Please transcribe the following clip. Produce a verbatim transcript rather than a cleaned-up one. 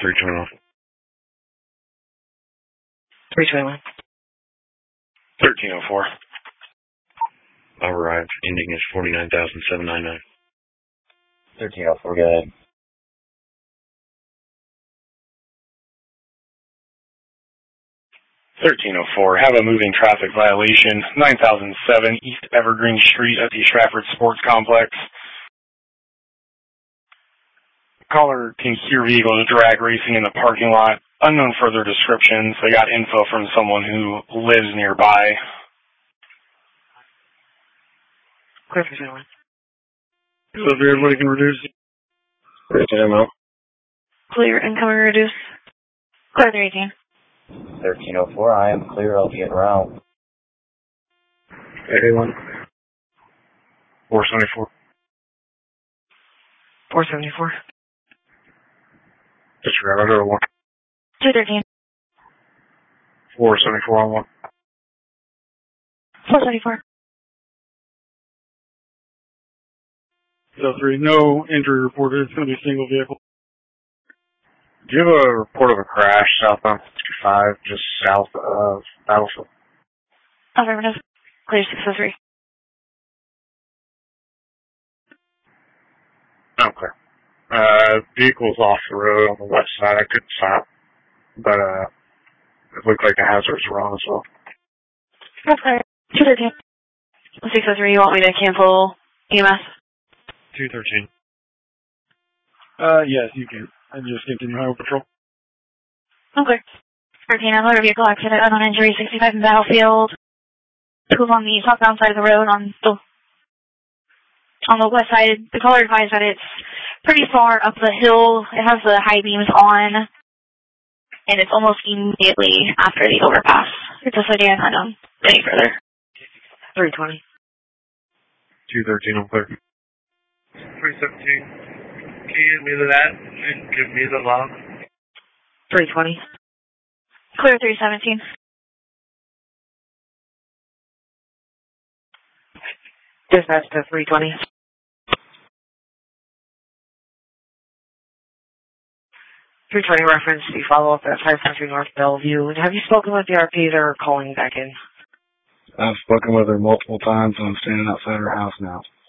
three twenty-one. three twenty-one. thirteen oh four. I'll arrive. Ending is forty-nine thousand seven hundred ninety-nine. thirteen oh four, go ahead. thirteen oh four, have a moving traffic violation, nine thousand seven East Evergreen Street at the Stratford Sports Complex. Caller can hear vehicles drag racing in the parking lot. Unknown further descriptions. They got info from someone who lives nearby. Clear for zero one. So if everybody can reduce it. Clear, incoming reduce. Clear three eighteen. thirteen oh four, I am clear, I'll be en route. eighty-one. four seventy-four. four seventy-four. Disregard, I one. two thirteen. four seventy-four on one. four seventy-four. So three, no injury reported. It's going to be a single vehicle. Do you have a report of a crash southbound sixty-five, just south of Battlefield? Affirmative. Clear six oh three. Okay. Uh, vehicle's off the road on the west side. I couldn't stop. But, uh, it looked like the hazards were on as well. That's clear. two thirteen. six oh three, you want me to cancel E M S? two thirteen. Uh, yes, you can. And just continue highway patrol. Okay. thirteen, another vehicle accident, unknown injury, sixty-five in Battlefield. Who's on the southbound side of the road on the, on the west side. The caller advised that it's pretty far up the hill. It has the high beams on. And it's almost immediately after the overpass. It's a sedan, unknown. Any further? three twenty. two thirteen, I'm clear. three seventeen. Can you give me to that and give me the log? three twenty. Clear three seventeen. Dispatch to three twenty. three twenty reference, you follow up at five country North Bellevue. And have you spoken with the R P? They're calling back in. I've spoken with her multiple times and I'm standing outside her house now.